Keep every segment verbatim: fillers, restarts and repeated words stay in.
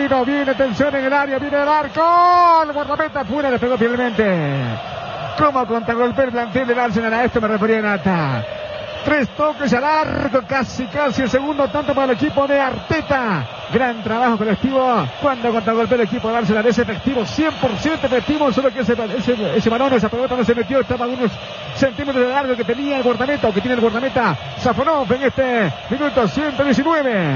Tiro, viene tensión en el área, viene el arco. El guardameta fuera, le pegó fielmente. Como contragolpe el plantel del Arsenal, a esto me refería Nata. Tres toques al arco, casi casi el segundo tanto para el equipo de Arteta. Gran trabajo colectivo cuando contragolpeó el equipo de Arsenal. Es efectivo, cien por ciento efectivo, solo que ese, ese, ese balón, esa pelota no se metió, estaba a unos centímetros de largo que tenía el guardameta, o que tiene el guardameta Safonov en este minuto ciento diecinueve.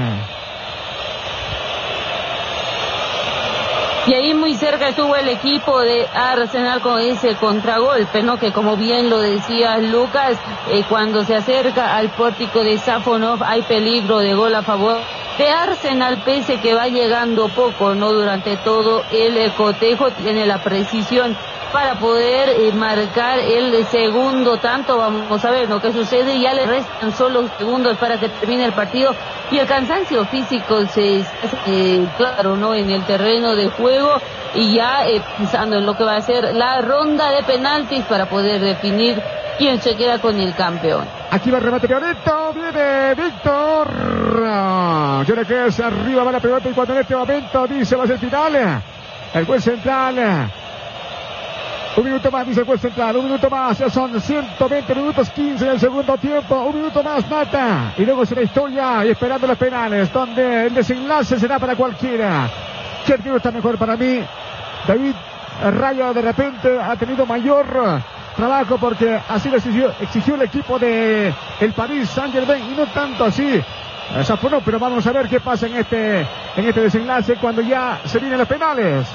Y ahí muy cerca estuvo el equipo de Arsenal con ese contragolpe, ¿no? Que como bien lo decía Lucas, eh, cuando se acerca al pórtico de Safonov hay peligro de gol a favor de Arsenal, pese que va llegando poco, ¿no? Durante todo el eh, cotejo tiene la precisión para poder eh, marcar el segundo tanto. Vamos a ver lo que sucede. Ya le restan solo segundos para que termine el partido y el cansancio físico se eh, claro, ¿no? En el terreno de juego, y ya eh, pensando en lo que va a ser la ronda de penaltis para poder definir quién se queda con el campeón. Aquí va el remate violento, viene Víctor. Yo creo que es arriba, va la pelota, y cuando en este momento dice va a ser final. El juez central. Un minuto más, dice el juez central, un minuto más, ya son ciento veinte minutos, quince del segundo tiempo, un minuto más, Nata, y luego será historia, y esperando los penales, donde el desenlace será para cualquiera. ¿Qué arquero está mejor para mí? David Raya de repente ha tenido mayor trabajo, porque así lo exigió, exigió el equipo de el Paris Saint-Germain, y no tanto así Safonov, pero vamos a ver qué pasa en este, en este desenlace cuando ya se vienen los penales.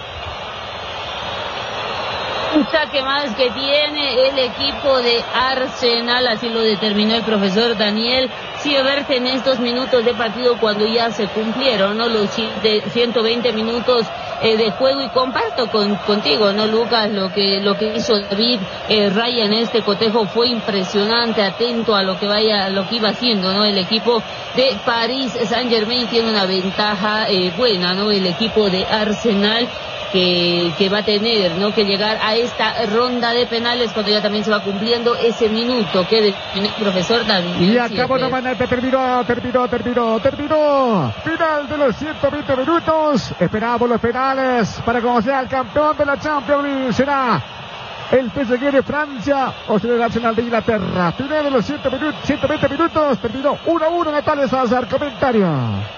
Un saque más que tiene el equipo de Arsenal, así lo determinó el profesor Daniel Sievert en estos minutos de partido, cuando ya se cumplieron, ¿no? Los ciento veinte minutos eh, de juego, y comparto con, contigo, ¿no, Lucas? Lo que, lo que hizo David eh, Raya en este cotejo fue impresionante, atento a lo que vaya, a lo que iba haciendo, ¿no? El equipo de Paris Saint-Germain tiene una ventaja eh, buena, ¿no? El equipo de Arsenal, Que, que va a tener, ¿no? que llegar a esta ronda de penales cuando ya también se va cumpliendo ese minuto que define el profesor David. Y acabó no manate, terminó, terminó, terminó, terminó. Final de los ciento veinte minutos. Esperamos los penales para conocer al campeón de la Champions League. Será el P S G de Francia o será el Arsenal de Inglaterra. Final de los ciento veinte minutos. Terminó uno a uno. Natalia Salazar, comentario.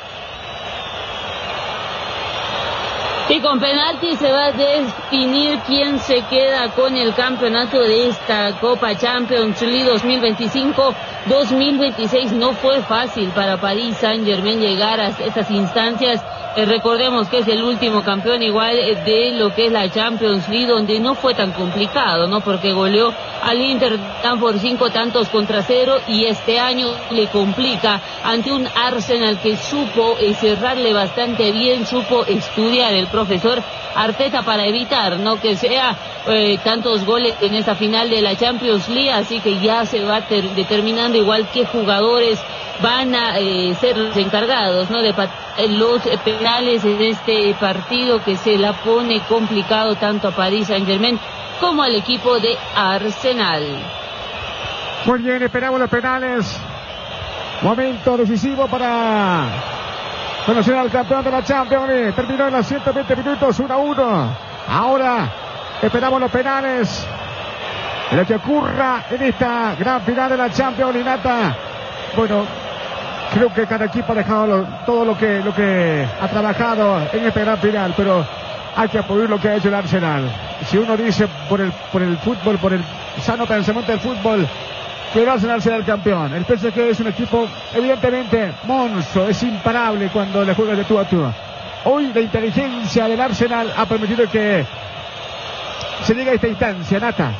Y con penalti se va a definir quién se queda con el campeonato de esta Copa Champions League dos mil veinticinco dos mil veintiséis. No fue fácil para Paris Saint-Germain llegar a estas instancias. Eh, recordemos que es el último campeón igual de lo que es la Champions League, donde no fue tan complicado, ¿no? Porque goleó al Inter por cinco tantos contra cero, y este año le complica ante un Arsenal que supo eh, cerrarle bastante bien, supo estudiar el profesor Arteta para evitar, ¿no? que sea eh, tantos goles en esta final de la Champions League, así que ya se va ter- determinando igual qué jugadores van a eh, ser los encargados, ¿no? de pat- los eh, penales en este partido, que se la pone complicado tanto a Paris Saint-Germain como al equipo de Arsenal. Muy bien, esperamos los penales. Momento decisivo para conocer al campeón de la Champions League. Terminó en los ciento veinte minutos, uno a uno. Ahora esperamos los penales. Lo que ocurra en esta gran final de la Champions League, Nata. Bueno, creo que cada equipo ha dejado lo, todo lo que, lo que ha trabajado en esta gran final, pero hay que apoyar lo que ha hecho el Arsenal. Si uno dice por el, por el fútbol, por el sano pensamiento del fútbol, que el Arsenal sea el campeón. El P S G es un equipo evidentemente monstruo, es imparable cuando le juega de tú a tú. Hoy la inteligencia del Arsenal ha permitido que se llegue a esta instancia, Nata.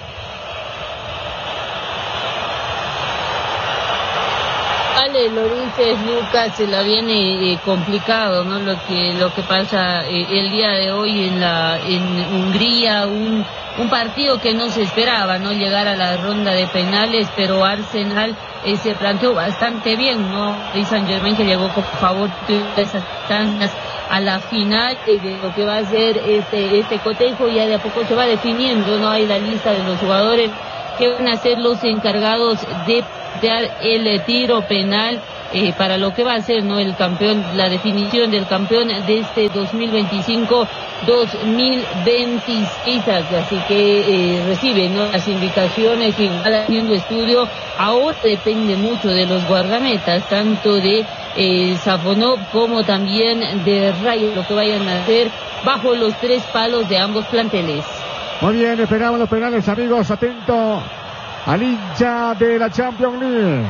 Vale, lo dices, Lucas, se la viene eh, complicado, ¿no? Lo que lo que pasa eh, el día de hoy en la en Hungría, un un partido que no se esperaba, ¿no? Llegar a la ronda de penales, pero Arsenal eh, se planteó bastante bien, ¿no? Y Saint-Germain, que llegó con favor de esas tantas a la final eh, de lo que va a ser este este cotejo. Ya de a poco se va definiendo, ¿no? Hay la lista de los jugadores que van a ser los encargados de dar el tiro penal eh, para lo que va a ser, ¿no?, el campeón, la definición del campeón de este dos mil veinticinco dos mil veintiséis, así que eh, recibe, ¿no?, las indicaciones y va haciendo estudio. Ahora depende mucho de los guardametas, tanto de eh, Safonov como también de Rayo, lo que vayan a hacer bajo los tres palos de ambos planteles. Muy bien, esperamos los penales, amigos, atento al hincha de la Champions League.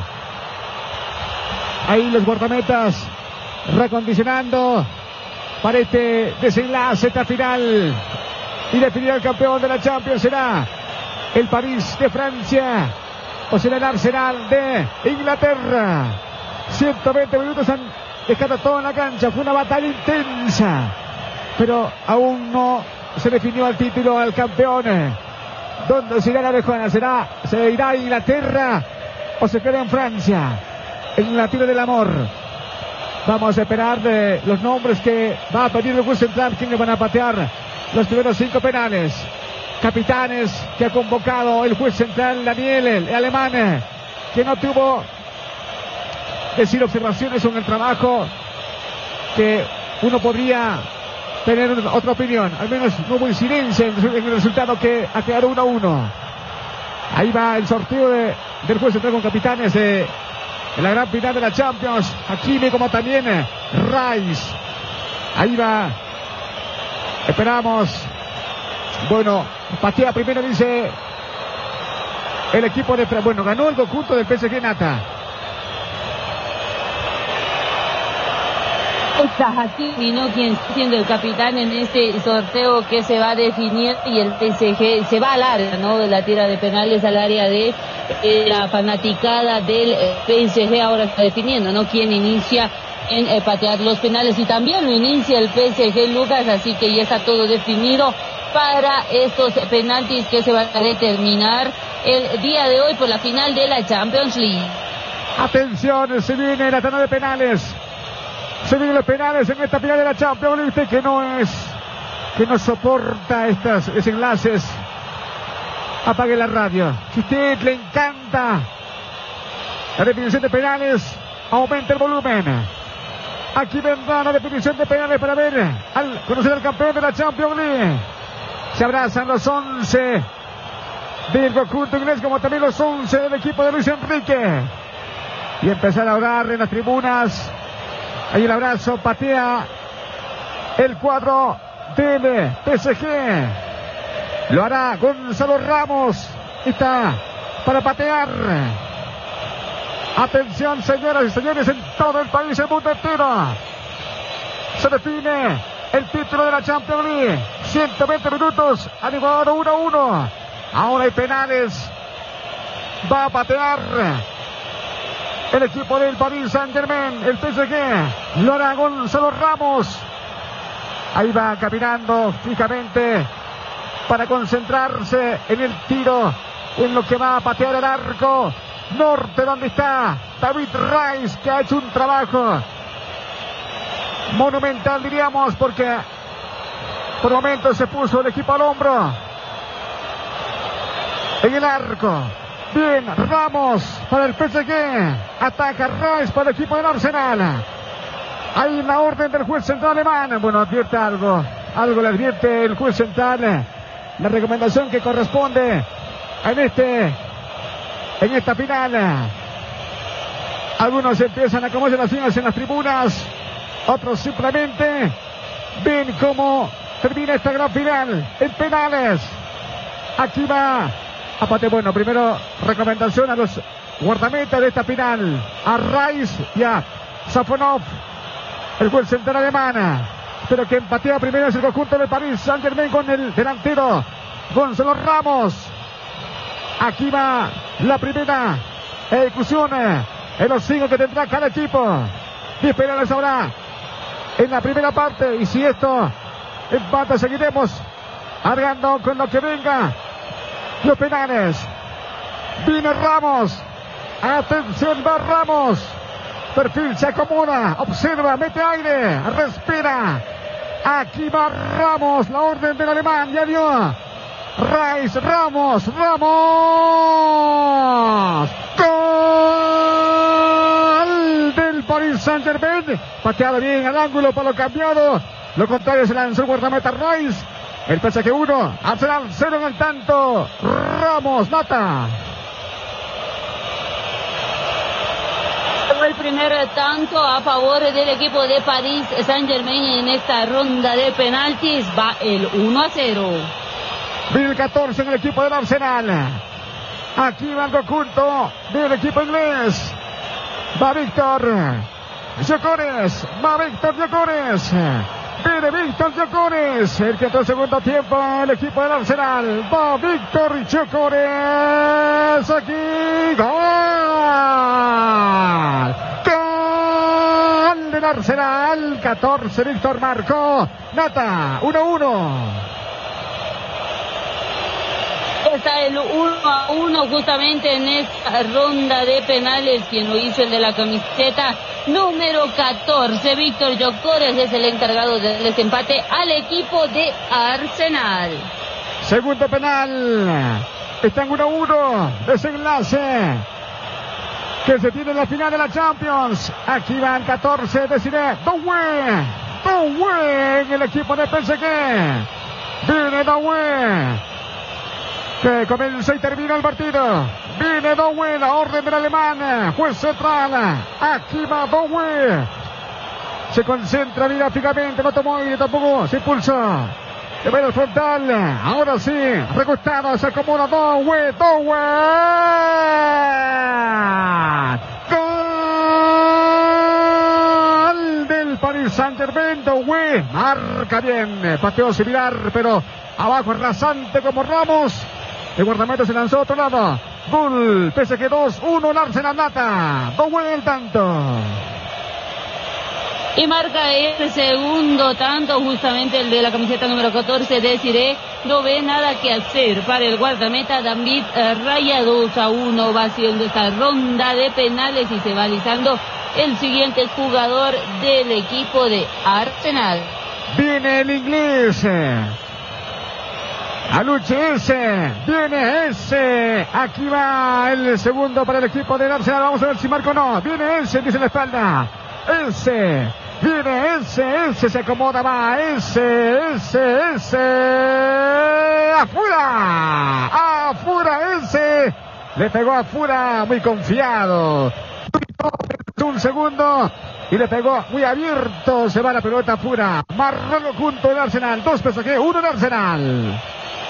Ahí los guardametas recondicionando para este desenlace, esta final, y definir el campeón de la Champions. ¿Será el París de Francia o será el Arsenal de Inglaterra? ciento veinte minutos han dejado todo en la cancha, fue una batalla intensa, pero aún no se definió el título al campeón. ¿Dónde se irá la mejora? ¿Será, se irá a Inglaterra o se queda en Francia? En la tira del amor. Vamos a esperar de los nombres que va a pedir el juez central, quienes van a patear los primeros cinco penales. Capitanes que ha convocado el juez central, Daniel, el alemán, que no tuvo decir observaciones en el trabajo, que uno podría tener otra opinión. Al menos no hubo incidencia en el resultado, que ha quedado uno a uno. Ahí va el sorteo de, del juez central con capitanes de, de la gran final de la Champions. Hakimi como también Rice. Ahí va. Esperamos. Bueno, patea primero, dice el equipo de... Bueno, ganó el conjunto del P S G, Nata. Está Hakimi, ¿no?, quien está siendo el capitán en este sorteo que se va a definir, y el P S G se va al área, ¿no?, de la tira de penales, al área de eh, la fanaticada del eh, P S G. Ahora está definiendo, ¿no?, quién inicia en eh, patear los penales, y también lo inicia el P S G, Lucas, así que ya está todo definido para estos penaltis que se van a determinar el día de hoy por la final de la Champions League. Atención, se viene la tanda de penales. Se vienen los penales en esta final de la Champions League. Usted que no es, que no soporta estos desenlaces, apague la radio. Si a usted le encanta la definición de penales, aumente el volumen. Aquí vendrá la definición de penales para ver, al conocer al campeón de la Champions League. Se abrazan los once del conjunto inglés, como también los once del equipo de Luis Enrique. Y empezar a orar en las tribunas. Ahí el abrazo, patea el cuadro del P S G. Lo hará Gonzalo Ramos. Está para patear. Atención, señoras y señores, en todo el país, el mundo entero. Se define el título de la Champions League. ciento veinte minutos, han igualado uno a uno. Ahora hay penales. Va a patear el equipo del Paris Saint-Germain, el P S G. Lo hará Gonzalo Ramos. Ahí va caminando fijamente para concentrarse en el tiro, en lo que va a patear el arco norte, donde está David Rice, que ha hecho un trabajo monumental, diríamos, porque por momentos se puso el equipo al hombro. En el arco, bien, Ramos para el P S G. Ataca Rice para el equipo del Arsenal. Ahí la orden del juez central alemán. Bueno, advierte algo. Algo le advierte el juez central. La recomendación que corresponde en este, en esta final. Algunos empiezan a comerse las uñas en las tribunas. Otros simplemente ven cómo termina esta gran final en penales. Aquí va a patear. Bueno, primero recomendación a los guardametas de esta final, a Rice y a Safonov, el juez central alemán. Pero que patea primero es el conjunto de París Saint-Germain con el delantero Gonzalo Ramos. Aquí va la primera ejecución en los cinco que tendrá cada equipo. diez penales ahora en la primera parte, y si esto empata, seguiremos cargando con lo que venga. Los penales. Viene Ramos. Atención, va Ramos. Perfil, se acomoda, observa, mete aire, respira. Aquí va Ramos, la orden del alemán, ya dio. Rice, Ramos, Ramos. Gol del Saint-Germain. Pateado bien al ángulo por lo cambiado. Lo contrario se lanzó el guardameta Rice. El P S G uno, Arsenal cero en el tanto. Ramos, Nata. El primer tanto a favor del equipo de París Saint-Germain en esta ronda de penaltis. Va el uno a cero. Viene el catorce en el equipo del Arsenal. Aquí va el conjunto del equipo inglés. Va Víctor Gyökeres. Va Víctor Gyökeres. Viene Víctor Gyökeres. El que entró el segundo tiempo el equipo del Arsenal. Va Víctor Gyökeres. Aquí. ¡Gol! ¡Gol del Arsenal! catorce. Víctor marcó. Nata. uno a uno. Está el uno a uno justamente en esta ronda de penales. Quien lo hizo, el de la camiseta número catorce, Víctor Gyökeres, es el encargado del desempate al equipo de Arsenal. Segundo penal. Está en uno a uno. Desenlace que se tiene en la final de la Champions. Aquí van catorce. Desiree Doué. Doué en el equipo de P S G. Viene Doué, que comenzó y terminó el partido. Viene Doué, la orden del alemán, juez central. Aquí va Doué. Se concentra, mira fijamente, no tomó y tampoco se impulsó. Se ve el frontal. Ahora sí, recostado, se acomoda Doué. Doué. Gol del Paris Saint-Germain. Doué marca bien. Pateó similar, pero abajo rasante como Ramos. El guardameta se lanzó a otro lado. Gol, P S G dos, uno, el Arsenal Nata. Doué el tanto. Y marca el segundo tanto, justamente el de la camiseta número catorce, Desiree. No ve nada que hacer para el guardameta David Raya. Dos a uno va haciendo esta ronda de penales y se va alisando el siguiente jugador del equipo de Arsenal. Viene el inglés. Aluche ese, viene ese, aquí va el segundo para el equipo del Arsenal, vamos a ver si marca o no, viene ese, dice la espalda, ese, viene ese, ese se acomoda, va, ese, ese, ese, afuera, afuera ese, le pegó afuera, muy confiado, un segundo, y le pegó muy abierto, se va la pelota afuera, marrón junto del Arsenal, dos P S G, uno del Arsenal.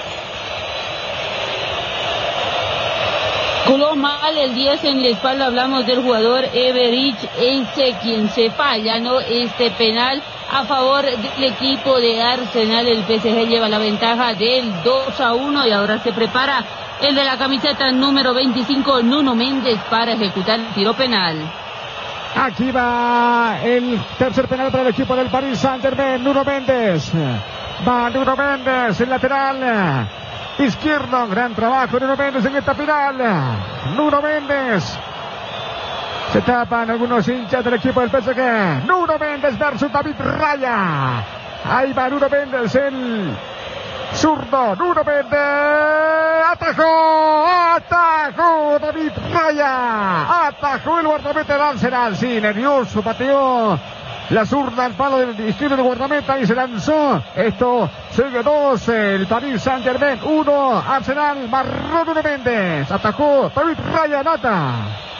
Coló mal el diez en la espalda, hablamos del jugador Everich, ese quien se falla, ¿no? Este penal a favor del equipo de Arsenal. El P S G lleva la ventaja del dos a uno y ahora se prepara el de la camiseta número veinticinco, Nuno Méndez, para ejecutar el tiro penal. Aquí va el tercer penal para el equipo del Paris Saint-Germain. Nuno Méndez. Va Nuno Méndez, el lateral izquierdo. Gran trabajo Nuno Méndez en esta final. Nuno Méndez. Se tapan algunos hinchas del equipo del P S G. Nuno Méndez versus David Raya. Ahí va Nuno Méndez, el zurdo. Nuno Méndez. Atajó. Atajó David Raya. Atajó el guardameta del Arsenal. Sí, nervioso, pateó la zurda al palo del izquierdo del guardameta y se lanzó. Esto sigue dos, el Paris Saint-Germain uno, Arsenal, marrón Nuno Méndez. Atajó David Raya, Nata.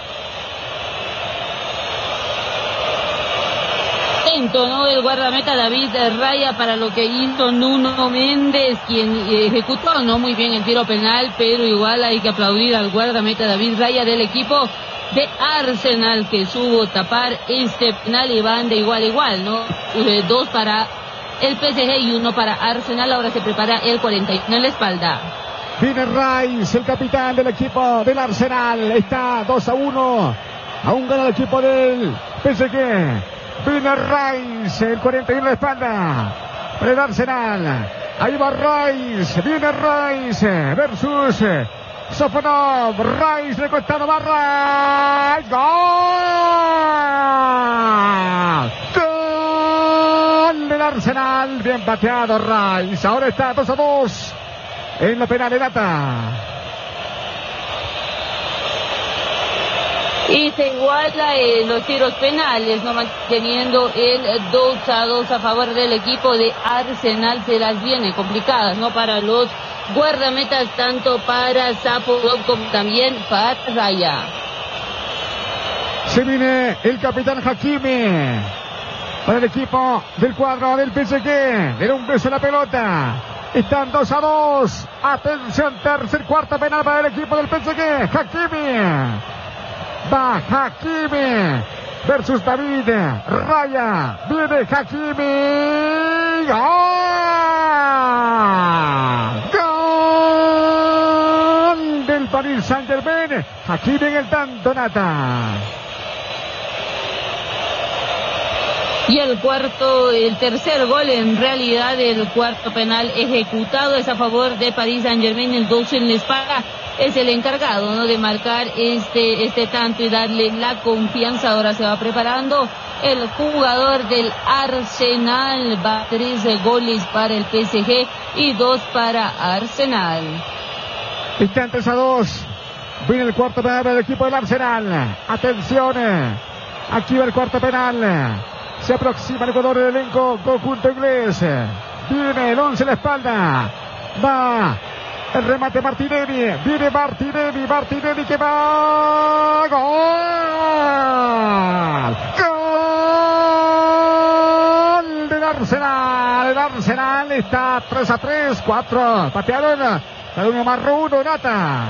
¿no? El guardameta David Raya para lo que hizo Nuno Méndez, quien ejecutó no muy bien el tiro penal, pero igual hay que aplaudir al guardameta David Raya del equipo de Arsenal, que supo tapar este penal y van de igual a igual, ¿no? Eh, dos para el P S G y uno para Arsenal. Ahora se prepara el cuarenta y uno en la espalda. Viene Rice, el capitán del equipo del Arsenal. Está dos a uno. Aún gana el equipo del P S G. Viene Rice, el cuarenta y uno en la espalda para el Arsenal. Ahí va Rice, viene Rice versus Sofonov. Rice de costado, barra. ¡Gol! ¡Gol del Arsenal! Bien pateado Rice. Ahora está dos a dos en la penal de Nata. Y se iguala en los tiros penales, no manteniendo el dos a dos a favor del equipo de Arsenal. Se las viene complicadas, ¿no? Para los guardametas, tanto para Zapolov como también para Raya. Se viene el capitán Hakimi para el equipo del cuadro del P S G. Le da un beso a la pelota. Están dos a dos. Atención, tercer cuarto penal para el equipo del P S G. Hakimi. Va Hakimi versus David Raya. Viene Hakimi. ¡Gol! ¡Gol del Paris Saint-Germain! Hakimi en el tanto, Nata. Y el cuarto, el tercer gol, en realidad el cuarto penal ejecutado es a favor de Paris Saint-Germain. El doce en la espalda es el encargado, ¿no?, de marcar este, este tanto y darle la confianza. Ahora se va preparando el jugador del Arsenal. Va trece goles para el P S G y dos para Arsenal. Instantes a dos. Viene el cuarto penal del equipo del Arsenal. Atención. Aquí va el cuarto penal. Se aproxima el jugador del elenco conjunto inglés. Viene el once en la espalda. Va el remate Martinelli. Viene Martinelli. Martinelli que va. ¡Gol! ¡Gol del Arsenal! El Arsenal está tres a tres. cuatro patearon. Cada uno marró uno, Nata.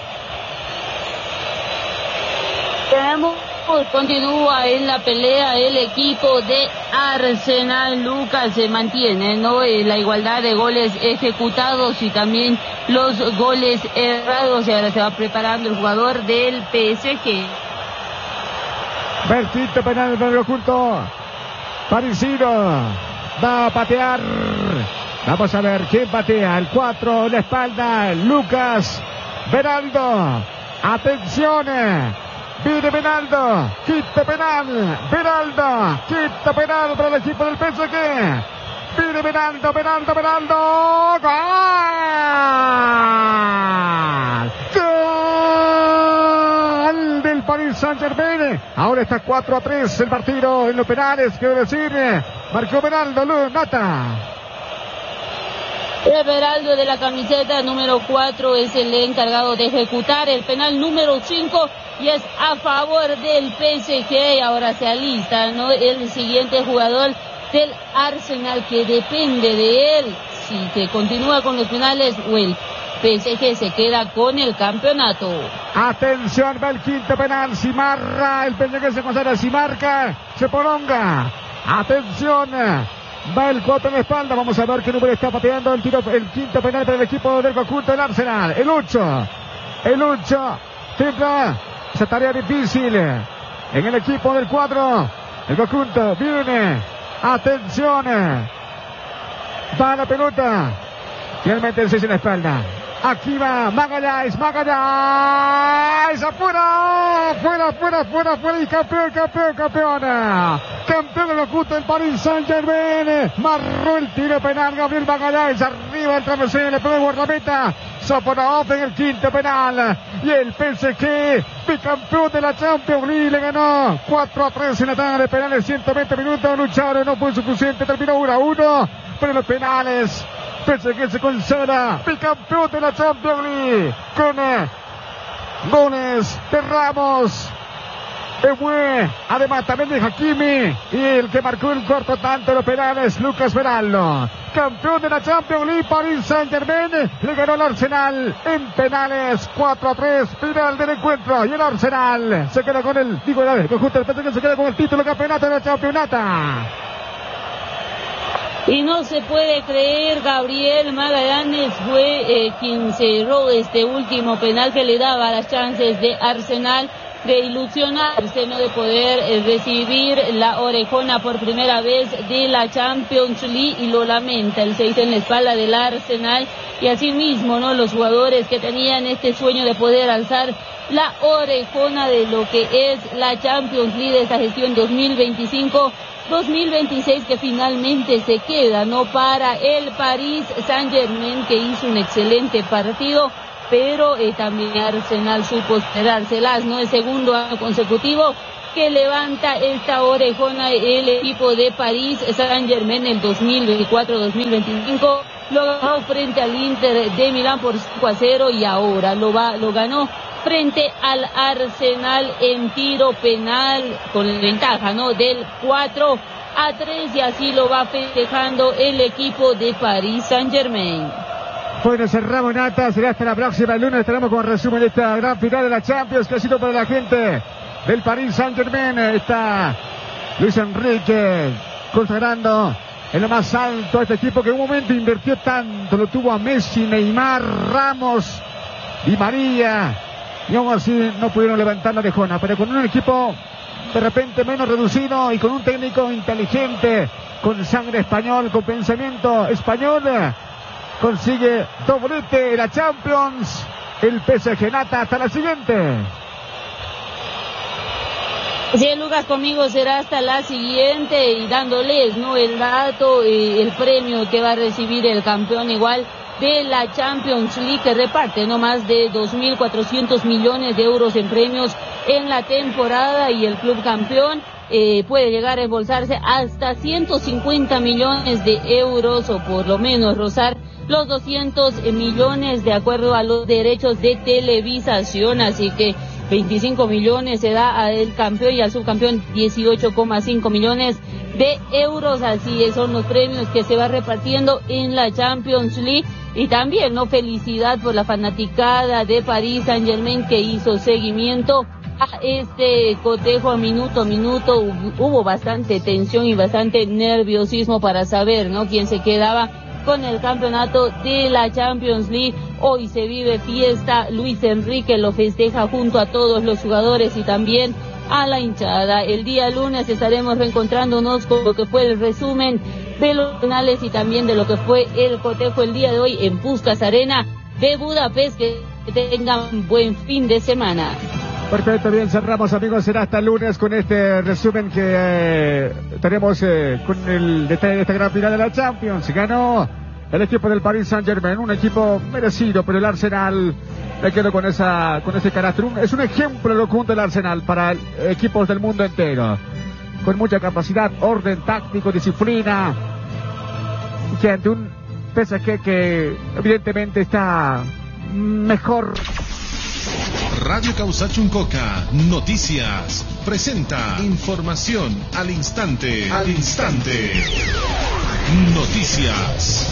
Tenemos. Continúa en la pelea el equipo de Arsenal. Lucas se mantiene, ¿no?, la igualdad de goles ejecutados y también los goles errados. Y ahora se va preparando el jugador del P S G. Va el quinto penal del conjunto parisino. Va a patear. Vamos a ver quién patea. El cuatro en la espalda. Lucas Beraldo. Atención. Viene Beraldo, quinto penal, Beraldo, quinto penal para el equipo del P S G. Viene Beraldo, Beraldo, Beraldo, ¡gol! ¡Gol del Paris Saint-Germain! Ahora está cuatro a tres el partido en los penales, quiero decir, marcó Beraldo, Nata. El Beraldo de la camiseta número cuatro es el encargado de ejecutar el penal número cinco y es a favor del P S G. Ahora se alista, ¿no?, el siguiente jugador del Arsenal, que depende de él si se continúa con los penales o el P S G se queda con el campeonato. Atención, va el quinto penal. Si marra el P S G, se considera, si marca se prolonga. Atención. Va el cuatro en la espalda. Vamos a ver qué número está pateando el tiro, el quinto penal para el equipo del conjunto del Arsenal. El ocho. El ocho. Tendrá esa tarea difícil en el equipo del cuadro. El conjunto viene. Atención. Va la pelota. Finalmente el seis en la espalda. Aquí va Magallanes, Magallanes, afuera, afuera, afuera, afuera, afuera, y campeón, campeón, campeón. Campeón del conjunto del Paris Saint-Germain. Marró el tiro penal Gabriel Magallanes, arriba del travesaño, le pegó el guardameta. Soponov en el quinto penal. Y el P S G, bicampeón de la Champions League, le ganó cuatro a tres en la tanda de penales, ciento veinte minutos, lucharon, no fue suficiente, terminó uno a uno, pero los penales. P S G se consagra bicampeón de la Champions League con eh, goles de Ramos, Ebue, además también de Hakimi, y el que marcó el cuarto tanto de los penales, Lucas Beraldo. Campeón de la Champions League, Paris Saint-Germain le ganó al Arsenal en penales, cuatro a tres, final del encuentro, y el Arsenal se queda con el, digo, el conjunto del P S G se queda con el título de campeonato de la campeonata. Y no se puede creer, Gabriel Magallanes fue eh, quien cerró este último penal que le daba las chances de Arsenal de ilusionarse, no de poder eh, recibir la orejona por primera vez de la Champions League, y lo lamenta el seis en la espalda del Arsenal, y así mismo, ¿no?, los jugadores que tenían este sueño de poder alzar la orejona de lo que es la Champions League de esta gestión dos mil veinticinco dos mil veintiséis, que finalmente se queda, ¿no?, para el Paris Saint-Germain, que hizo un excelente partido pero eh, también Arsenal supo esperárselas, ¿no? El segundo año consecutivo que levanta esta orejona el equipo de París Saint-Germain en dos mil veinticuatro dos mil veinticinco. Lo ganó frente al Inter de Milán por cinco a cero y ahora lo, va, lo ganó frente al Arsenal en tiro penal con ventaja, ¿no? Del cuatro a tres y así lo va festejando el equipo de París Saint-Germain. Bueno, cerramos, Nata, será hasta la próxima. El lunes estaremos con resumen de esta gran final de la Champions que ha sido para la gente del París Saint-Germain. Está Luis Enrique consagrando en lo más alto a este equipo que en un momento invirtió tanto, lo tuvo a Messi, Neymar, Ramos, Di María, y aún así no pudieron levantar la orejona, pero con un equipo de repente menos reducido y con un técnico inteligente, con sangre español, con pensamiento español, consigue doblete en la Champions, el P S G. Nata, hasta la siguiente. Sí, Lucas, conmigo será hasta la siguiente y dándoles, ¿no?, el dato y el premio que va a recibir el campeón igual de la Champions League, que reparte no más de dos mil cuatrocientos millones de euros en premios en la temporada, y el club campeón eh, puede llegar a embolsarse hasta ciento cincuenta millones de euros, o por lo menos rozar los doscientos millones de acuerdo a los derechos de televisación. Así que veinticinco millones se da al campeón y al subcampeón dieciocho coma cinco millones de euros. Así son los premios que se va repartiendo en la Champions League. Y también, no, felicidad por la fanaticada de París Saint-Germain que hizo seguimiento a este cotejo a minuto a minuto. Hubo bastante tensión y bastante nerviosismo para saber, ¿no?, quién se quedaba con el campeonato de la Champions League. Hoy se vive fiesta, Luis Enrique lo festeja junto a todos los jugadores y también a la hinchada. El día lunes estaremos reencontrándonos con lo que fue el resumen de los finales y también de lo que fue el cotejo el día de hoy en Puskás Arena de Budapest. Que tengan buen fin de semana. Perfecto, bien, cerramos, amigos, será hasta el lunes con este resumen que eh, tenemos eh, con el detalle de esta gran final de la Champions. Ganó el equipo del Paris Saint-Germain, un equipo merecido, pero el Arsenal me quedo con esa con ese carácter. Un, es un ejemplo lo que junta el Arsenal para equipos del mundo entero, con mucha capacidad, orden táctico, disciplina, que ante un P S G que evidentemente está mejor. Radio Causachuncoca Noticias presenta información al instante, al instante. Noticias.